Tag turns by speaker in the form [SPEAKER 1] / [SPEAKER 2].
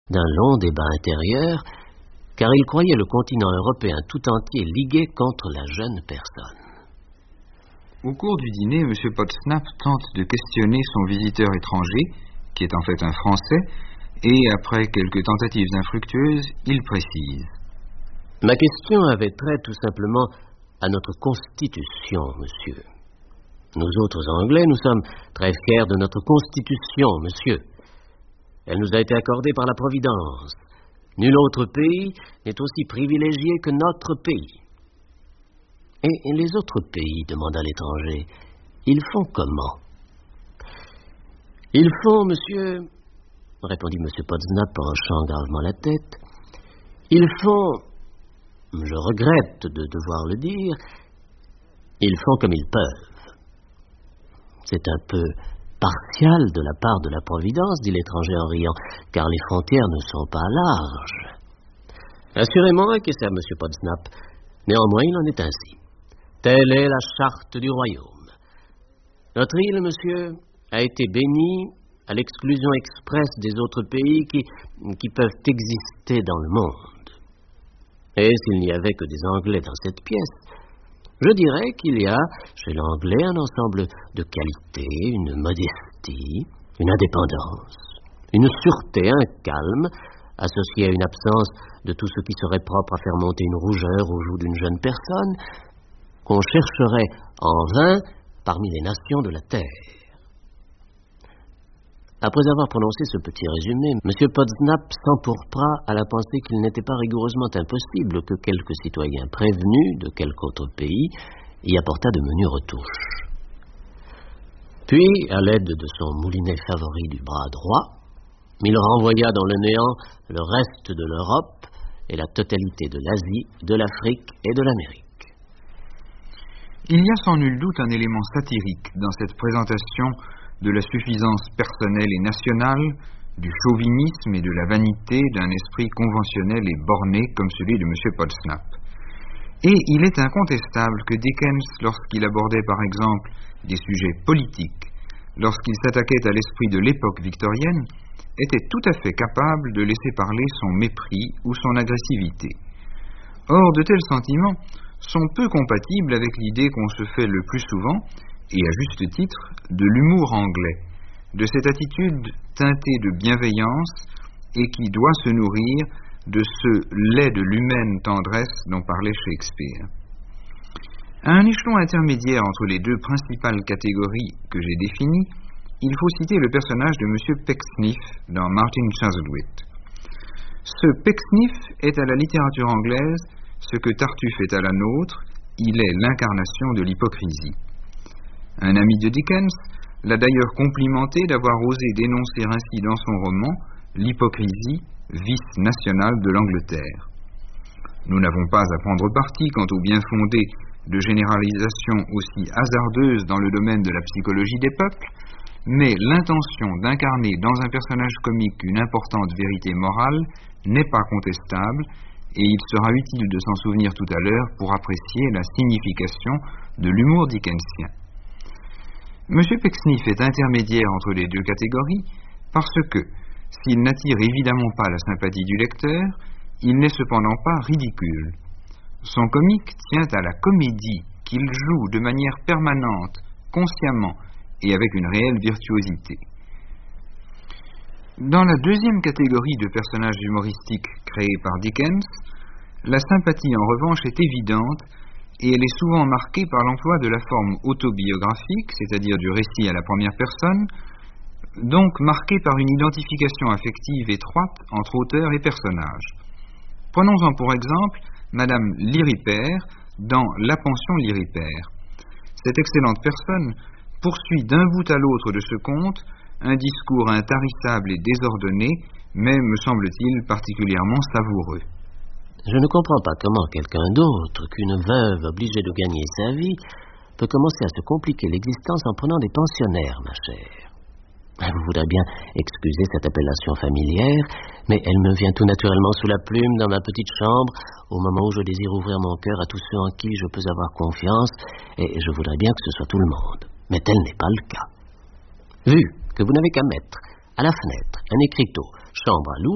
[SPEAKER 1] d'un long débat intérieur, car il croyait le continent européen tout entier ligué contre la jeune personne.
[SPEAKER 2] Au cours du dîner, M. Podsnap tente de questionner son visiteur étranger, qui est en fait un Français, et après quelques tentatives infructueuses, il précise.
[SPEAKER 1] Ma question avait trait tout simplement à notre Constitution, monsieur. Nous autres Anglais, nous sommes très fiers de notre Constitution, monsieur. Elle nous a été accordée par la Providence. Nul autre pays n'est aussi privilégié que notre pays. Et les autres pays, demanda l'étranger, ils font comment? Ils font, monsieur, répondit M. Podsnap en hochant gravement la tête, ils font, je regrette de devoir le dire, ils font comme ils peuvent. C'est un peu partial de la part de la Providence, dit l'étranger en riant, car les frontières ne sont pas larges. Assurément, acquiesça M. Podsnap. Néanmoins, il en est ainsi. Telle est la charte du royaume. Notre île, monsieur, a été bénie à l'exclusion expresse des autres pays qui peuvent exister dans le monde. Et s'il n'y avait que des Anglais dans cette pièce, je dirais qu'il y a chez l'Anglais un ensemble de qualités, une modestie, une indépendance, une sûreté, un calme, associé à une absence de tout ce qui serait propre à faire monter une rougeur aux joues d'une jeune personne, qu'on chercherait en vain parmi les nations de la terre. Après avoir prononcé ce petit résumé, M. Podsnap s'empourpra à la pensée qu'il n'était pas rigoureusement impossible que quelques citoyens prévenus de quelque autre pays y apportât de menues retouches. Puis, à l'aide de son moulinet favori du bras droit, il renvoya dans le néant le reste de l'Europe et la totalité de l'Asie, de l'Afrique et de l'Amérique.
[SPEAKER 2] Il y a sans nul doute un élément satirique dans cette présentation de la suffisance personnelle et nationale, du chauvinisme et de la vanité d'un esprit conventionnel et borné comme celui de M. Podsnap. Et il est incontestable que Dickens, lorsqu'il abordait par exemple des sujets politiques, lorsqu'il s'attaquait à l'esprit de l'époque victorienne, était tout à fait capable de laisser parler son mépris ou son agressivité. Or, de tels sentiments sont peu compatibles avec l'idée qu'on se fait le plus souvent, et à juste titre, de l'humour anglais, de cette attitude teintée de bienveillance et qui doit se nourrir de ce lait de l'humaine tendresse dont parlait Shakespeare. À un échelon intermédiaire entre les deux principales catégories que j'ai définies, il faut citer le personnage de M. Pecksniff dans Martin Chuzzlewit. Ce Pecksniff est à la littérature anglaise ce que Tartuffe est à la nôtre, il est l'incarnation de l'hypocrisie. Un ami de Dickens l'a d'ailleurs complimenté d'avoir osé dénoncer ainsi dans son roman l'hypocrisie, vice national de l'Angleterre. Nous n'avons pas à prendre parti quant au bien fondé de généralisations aussi hasardeuses dans le domaine de la psychologie des peuples, mais l'intention d'incarner dans un personnage comique une importante vérité morale n'est pas contestable, et il sera utile de s'en souvenir tout à l'heure pour apprécier la signification de l'humour dickensien. M. Pecksniff est intermédiaire entre les deux catégories parce que, s'il n'attire évidemment pas la sympathie du lecteur, il n'est cependant pas ridicule. Son comique tient à la comédie qu'il joue de manière permanente, consciemment et avec une réelle virtuosité. Dans la deuxième catégorie de personnages humoristiques créés par Dickens, la sympathie en revanche est évidente et elle est souvent marquée par l'emploi de la forme autobiographique, c'est-à-dire du récit à la première personne, donc marquée par une identification affective étroite entre auteur et personnage. Prenons-en pour exemple Madame Liripère dans La pension Liripère. Cette excellente personne poursuit d'un bout à l'autre de ce conte un discours intarissable et désordonné, mais, me semble-t-il, particulièrement savoureux.
[SPEAKER 1] Je ne comprends pas comment quelqu'un d'autre qu'une veuve obligée de gagner sa vie peut commencer à se compliquer l'existence en prenant des pensionnaires, ma chère. Vous voudrez bien excuser cette appellation familière, mais elle me vient tout naturellement sous la plume dans ma petite chambre, au moment où je désire ouvrir mon cœur à tous ceux en qui je peux avoir confiance, et je voudrais bien que ce soit tout le monde. Mais tel n'est pas le cas. Vu que vous n'avez qu'à mettre à la fenêtre un écriteau « Chambre à louer »,